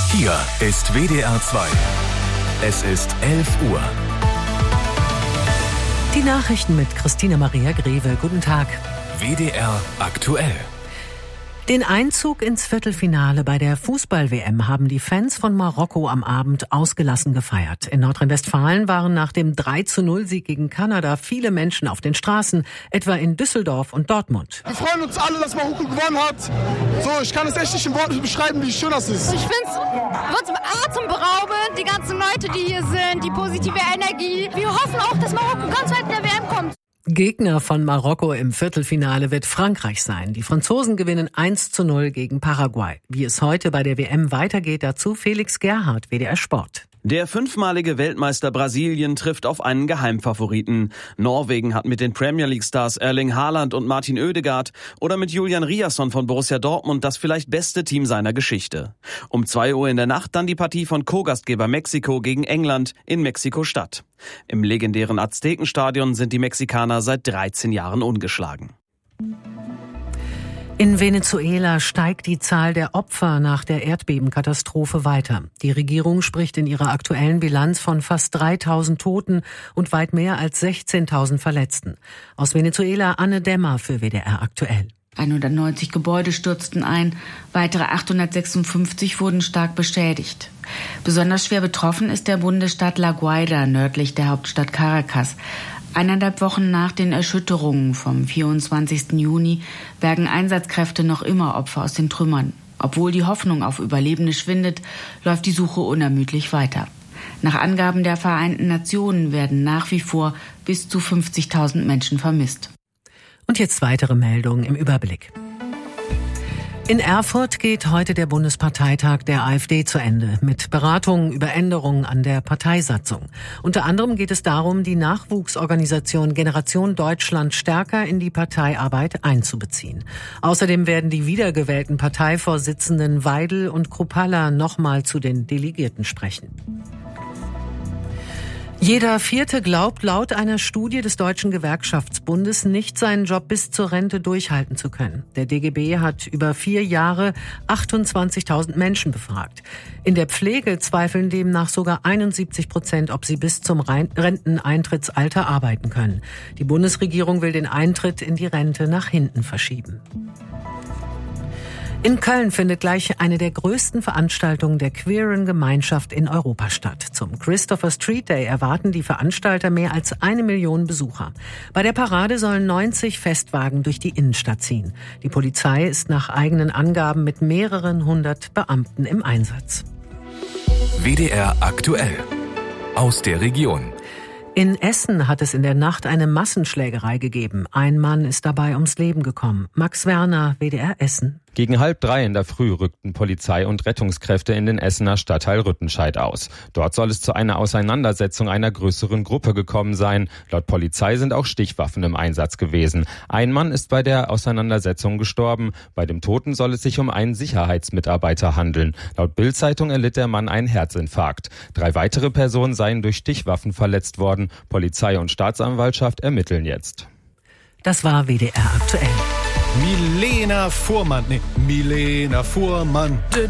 Hier ist WDR 2. Es ist 11 Uhr. Die Nachrichten mit Christine Maria Greve. Guten Tag. WDR aktuell. Den Einzug ins Viertelfinale bei der Fußball-WM haben die Fans von Marokko am Abend ausgelassen gefeiert. In Nordrhein-Westfalen waren nach dem 3:0-Sieg gegen Kanada viele Menschen auf den Straßen, etwa in Düsseldorf und Dortmund. Wir freuen uns alle, dass Marokko gewonnen hat. So, ich kann es echt nicht in Worten beschreiben, wie schön das ist. Ich finde es atemberaubend, die ganzen Leute, die hier sind, die positive Energie. Wir hoffen auch, dass Marokko ganz weit in der WM kommt. Gegner von Marokko im Viertelfinale wird Frankreich sein. Die Franzosen gewinnen 1:0 gegen Paraguay. Wie es heute bei der WM weitergeht, dazu Felix Gerhardt, WDR Sport. Der fünfmalige Weltmeister Brasilien trifft auf einen Geheimfavoriten. Norwegen hat mit den Premier League-Stars Erling Haaland und Martin Oedegaard oder mit Julian Riasson von Borussia Dortmund das vielleicht beste Team seiner Geschichte. Um 2 Uhr in der Nacht dann die Partie von Co-Gastgeber Mexiko gegen England in Mexiko-Stadt. Im legendären Aztekenstadion sind die Mexikaner seit 13 Jahren ungeschlagen. In Venezuela steigt die Zahl der Opfer nach der Erdbebenkatastrophe weiter. Die Regierung spricht in ihrer aktuellen Bilanz von fast 3.000 Toten und weit mehr als 16.000 Verletzten. Aus Venezuela Anne Dämmer für WDR aktuell. 190 Gebäude stürzten ein, weitere 856 wurden stark beschädigt. Besonders schwer betroffen ist der Bundesstaat La Guaira nördlich der Hauptstadt Caracas. 1,5 Wochen nach den Erschütterungen vom 24. Juni bergen Einsatzkräfte noch immer Opfer aus den Trümmern. Obwohl die Hoffnung auf Überlebende schwindet, läuft die Suche unermüdlich weiter. Nach Angaben der Vereinten Nationen werden nach wie vor bis zu 50.000 Menschen vermisst. Und jetzt weitere Meldungen im Überblick. In Erfurt geht heute der Bundesparteitag der AfD zu Ende mit Beratungen über Änderungen an der Parteisatzung. Unter anderem geht es darum, die Nachwuchsorganisation Generation Deutschland stärker in die Parteiarbeit einzubeziehen. Außerdem werden die wiedergewählten Parteivorsitzenden Weidel und Kruppalla nochmal zu den Delegierten sprechen. Jeder Vierte glaubt laut einer Studie des Deutschen Gewerkschaftsbundes nicht, seinen Job bis zur Rente durchhalten zu können. Der DGB hat über 4 Jahre 28.000 Menschen befragt. In der Pflege zweifeln demnach sogar 71%, ob sie bis zum Renteneintrittsalter arbeiten können. Die Bundesregierung will den Eintritt in die Rente nach hinten verschieben. In Köln findet gleich eine der größten Veranstaltungen der queeren Gemeinschaft in Europa statt. Zum Christopher Street Day erwarten die Veranstalter mehr als 1 Million Besucher. Bei der Parade sollen 90 Festwagen durch die Innenstadt ziehen. Die Polizei ist nach eigenen Angaben mit mehreren 100 Beamten im Einsatz. WDR aktuell. Aus der Region. In Essen hat es in der Nacht eine Massenschlägerei gegeben. Ein Mann ist dabei ums Leben gekommen. Max Werner, WDR Essen. Gegen 2:30 in der Früh rückten Polizei und Rettungskräfte in den Essener Stadtteil Rüttenscheid aus. Dort soll es zu einer Auseinandersetzung einer größeren Gruppe gekommen sein. Laut Polizei sind auch Stichwaffen im Einsatz gewesen. Ein Mann ist bei der Auseinandersetzung gestorben. Bei dem Toten soll es sich um einen Sicherheitsmitarbeiter handeln. Laut Bild-Zeitung erlitt der Mann einen Herzinfarkt. 3 weitere Personen seien durch Stichwaffen verletzt worden. Polizei und Staatsanwaltschaft ermitteln jetzt. Das war WDR aktuell. Milena Fuhrmann.